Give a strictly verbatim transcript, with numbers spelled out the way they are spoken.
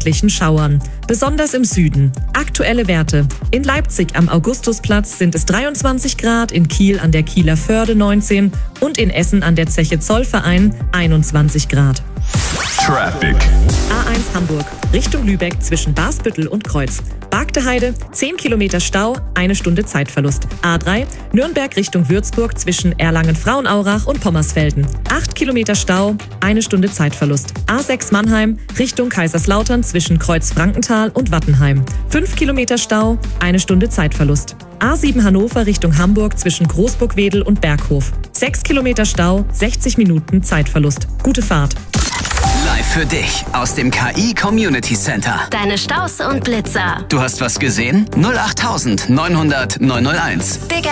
gelegentlichen Schauern, besonders im Süden. Aktuelle Werte: In Leipzig am Augustusplatz sind es dreiundzwanzig Grad, in Kiel an der Kieler Förde neunzehn und in Essen an der Zeche Zollverein einundzwanzig Grad. Traffic. A eins Hamburg, Richtung Lübeck zwischen Basbüttel und Kreuz. Bagdeheide, zehn Kilometer Stau, eine Stunde Zeitverlust. A drei, Nürnberg Richtung Würzburg zwischen Erlangen-Frauenaurach und Pommersfelden. acht Kilometer Stau, eine Stunde Zeitverlust. A sechs Mannheim, Richtung Kaiserslautern zwischen Kreuz-Frankenthal und Wattenheim. fünf Kilometer Stau, eine Stunde Zeitverlust. A sieben Hannover Richtung Hamburg zwischen Großburgwedel und Berghof. sechs Kilometer Stau, sechzig Minuten Zeitverlust. Gute Fahrt. Live für dich aus dem K I Community Center. Deine Staus und Blitzer. Du hast was gesehen? null acht neun null null neun null eins. Big